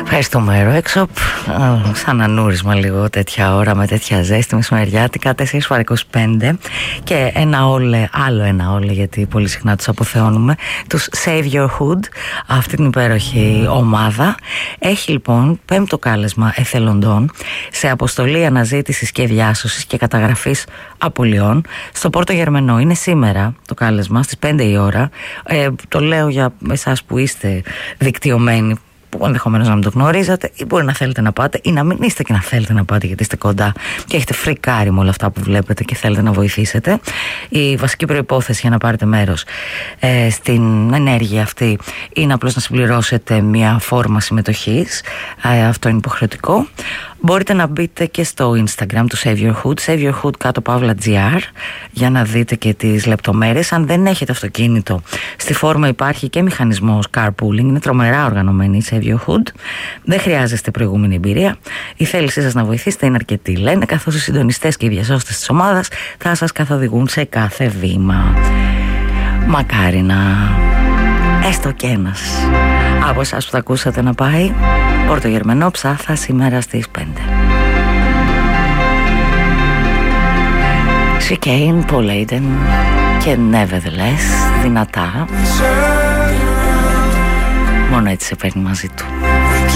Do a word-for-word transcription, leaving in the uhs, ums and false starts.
Ευχαριστούμε, Ρόεξοπ. Σαν ανούρισμα λίγο τέτοια ώρα με τέτοια ζέστη μεσημεριάτικα, τέσσερα φορά είκοσι πέντε. Και ένα όλε, άλλο ένα όλε, γιατί πολύ συχνά τους αποθεώνουμε, τους Save Your Hood, αυτή την υπέροχη ομάδα. Έχει λοιπόν πέμπτο κάλεσμα εθελοντών σε αποστολή αναζήτησης και διάσωσης και καταγραφής απολειών στο Πόρτο Γερμενό. Είναι σήμερα το κάλεσμα στις πέντε η ώρα. ε, Το λέω για εσάς που είστε δικτυωμένοι, που ενδεχομένως να μην το γνωρίζατε, ή μπορεί να θέλετε να πάτε ή να μην είστε και να θέλετε να πάτε γιατί είστε κοντά και έχετε φρικάρει με όλα αυτά που βλέπετε και θέλετε να βοηθήσετε. Η βασική προϋπόθεση για να πάρετε μέρος ε, στην ενέργεια αυτή είναι απλώς να συμπληρώσετε μια φόρμα συμμετοχής. ε, Αυτό είναι υποχρεωτικό. Μπορείτε να μπείτε και στο Instagram του Save Your Hood, Save Your Hood κάτω παύλα τζι αρ, για να δείτε και τις λεπτομέρειες. Αν δεν έχετε αυτοκίνητο, στη φόρμα υπάρχει και μηχανισμός carpooling. Είναι τρομερά οργανωμένη η Save Your Hood. Δεν χρειάζεστε προηγούμενη εμπειρία. Η θέλησή σας να βοηθήσετε είναι αρκετή, λένε, καθώς οι συντονιστές και οι διασώστες της ομάδας θα σας καθοδηγούν σε κάθε βήμα. Μακάρι να... έστω και ένας από εσάς που θα ακούσατε να πάει Πόρτο Γερμενό Ψάθα σήμερα στις πέντε. Chicane, Paul Aiden και Nevertheless, δυνατά. Μόνο έτσι σε παίρνει μαζί του.